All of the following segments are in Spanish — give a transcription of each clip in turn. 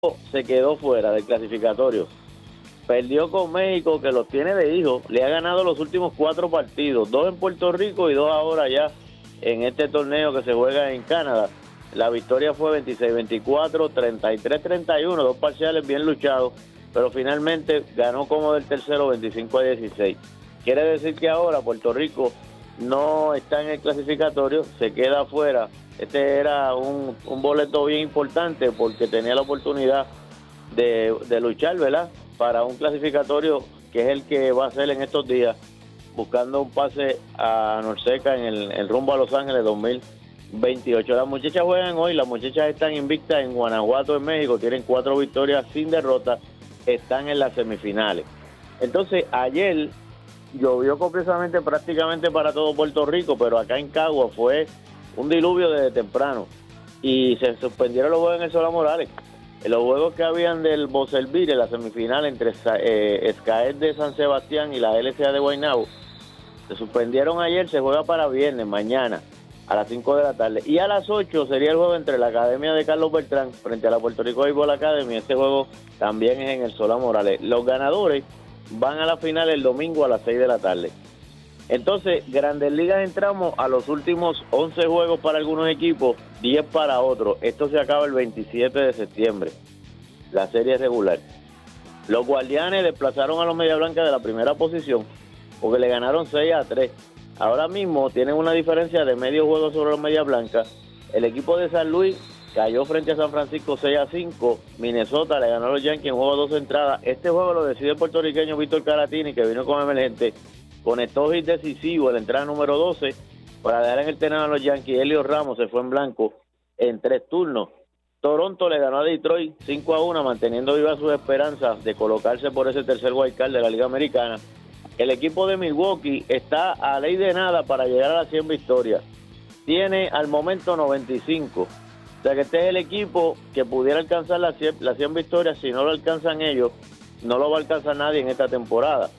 se quedó fuera del clasificatorio. Perdió con México, que los tiene de hijo. Le ha ganado los últimos 4 partidos, 2 en Puerto Rico y 2 ahora ya en este torneo que se juega en Canadá. La victoria fue 26-24, 33-31, 2 parciales bien luchados, pero finalmente ganó como del tercero 25-16. Quiere decir que ahora Puerto Rico no está en el clasificatorio, se queda afuera. Este era un boleto bien importante porque tenía la oportunidad de luchar, ¿verdad?, para un clasificatorio que es el que va a hacer en estos días, buscando un pase a Norseca en el rumbo a Los Ángeles 2028. Las muchachas juegan hoy, las muchachas están invictas en Guanajuato, en México, tienen 4 victorias sin derrota, están en las semifinales. Entonces, ayer llovió copiosamente prácticamente para todo Puerto Rico, pero acá en Cagua fue un diluvio desde temprano y se suspendieron los juegos en el Solá Morales. En los juegos que habían del Boselvir en la semifinal entre Escaet de San Sebastián y la LCA de Guaynabo, se suspendieron ayer, se juega para viernes, mañana, a las 5 de la tarde. Y a las 8 sería el juego entre la Academia de Carlos Beltrán frente a la Puerto Rico Béisbol Academy. Este juego también es en el Solá Morales. Los ganadores van a la final el domingo a las 6 de la tarde. Entonces, Grandes Ligas entramos a los últimos 11 juegos para algunos equipos, 10 para otros. Esto se acaba el 27 de septiembre, la serie regular. Los Guardianes desplazaron a los Media Blanca de la primera posición porque le ganaron 6-3. Ahora mismo tienen una diferencia de medio juego sobre los Media Blanca. El equipo de San Luis cayó frente a San Francisco 6-5. Minnesota le ganó a los Yankees en juego 2 entradas. Este juego lo decide el puertorriqueño Víctor Caratini, que vino con emergente. Conectó hit decisivo en la entrada número 12 para dejar en el terreno a los Yankees. Elio Ramos se fue en blanco en 3 turnos. Toronto le ganó a Detroit 5-1, manteniendo viva sus esperanzas de colocarse por ese tercer wild card de la Liga Americana. El equipo de Milwaukee está a ley de nada para llegar a las 100 victorias. Tiene al momento 95. O sea que este es el equipo que pudiera alcanzar las 100 victorias. Si no lo alcanzan ellos, no lo va a alcanzar nadie en esta temporada.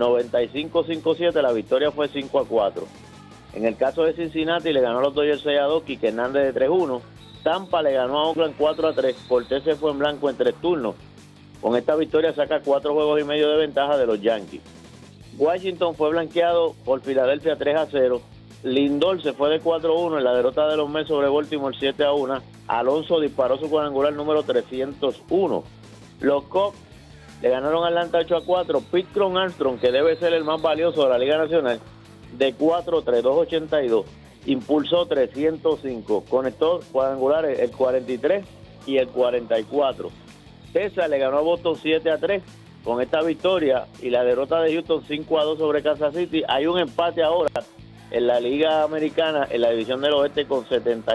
95-57, la victoria fue 5-4. En el caso de Cincinnati le ganó a los Dodgers 6-2, Quique Hernández de 3-1. Tampa le ganó a Oakland 4-3, Cortés se fue en blanco en 3 turnos. Con esta victoria saca 4 juegos y medio de ventaja de los Yankees. Washington fue blanqueado por Filadelfia 3-0. Lindor se fue de 4-1 en la derrota de los Mets sobre Baltimore 7-1. Alonso disparó su cuadrangular número 301. Los Cubs le ganaron a Atlanta 8-4. Pete Crow Armstrong, que debe ser el más valioso de la Liga Nacional, de 4-3, 282. Impulsó 305. Conectó cuadrangulares el 43 y el 44. Texas le ganó a Boston 7-3. Con esta victoria y la derrota de Houston 5-2 sobre Kansas City, hay un empate ahora en la Liga Americana, en la División del Oeste, con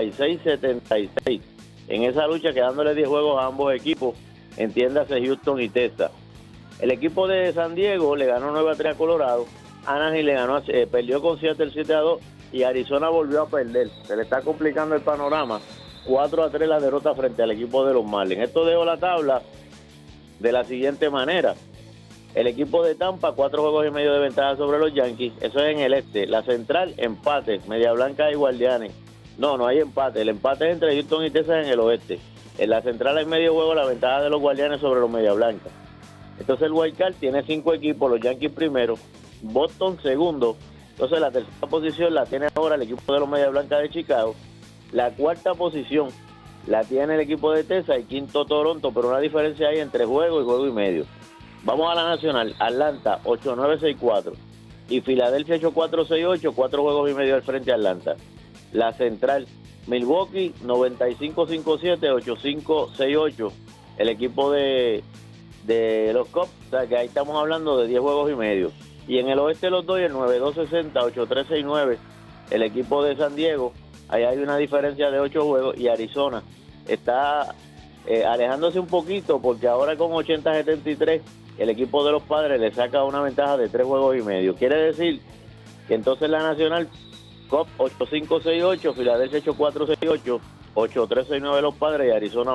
76-76. En esa lucha, quedándole 10 juegos a ambos equipos, entiéndase Houston y Texas. El equipo de San Diego le ganó 9-3 a Colorado. Anaheim le ganó, perdió con Seattle 7-2 y Arizona volvió a perder. Se le está complicando el panorama. 4-3 la derrota frente al equipo de los Marlins. Esto dejó la tabla de la siguiente manera. El equipo de Tampa, 4 juegos y medio de ventaja sobre los Yankees. Eso es en el este. La central, empate. Media Blanca y Guardianes. No hay empate. El empate es entre Houston y Texas en el oeste. En la central hay medio juego la ventaja de los Guardianes sobre los Media Blanca. Entonces el wild card tiene 5 equipos. Los Yankees primero, Boston segundo. Entonces la tercera posición la tiene ahora el equipo de los Media Blanca de Chicago. La cuarta posición la tiene el equipo de Texas y quinto Toronto, pero una diferencia hay entre juego y juego y medio. Vamos a la nacional. Atlanta 8-9-6-4 y Filadelfia 8-4-6-8, 4 juegos y medio al frente a Atlanta. La central, Milwaukee 95-5-7, 8-5-6-8, el equipo de los Cubs. O sea que ahí estamos hablando de 10 juegos y medio. Y en el oeste los Dodgers 9-2-60, 8-3-6-9, el equipo de San Diego. Ahí hay una diferencia de 8 juegos y Arizona está alejándose un poquito porque ahora con 80-73 el equipo de los Padres le saca una ventaja de 3 juegos y medio. Quiere decir que entonces la nacional, Cubs 8-5-6-8, Filadelfia 8-4-6-8, 8-3-6-9 los Padres y Arizona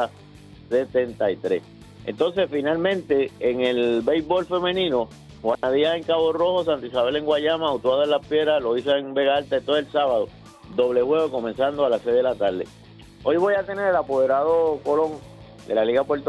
80-73. Entonces finalmente en el béisbol femenino, Juanadía en Cabo Rojo, Santa Isabel en Guayama, Utuado en Las Piedras, Loíza en Vega Alta, todo el sábado. Doble juego comenzando a las 6 de la tarde. Hoy voy a tener el apoderado Colón de la Liga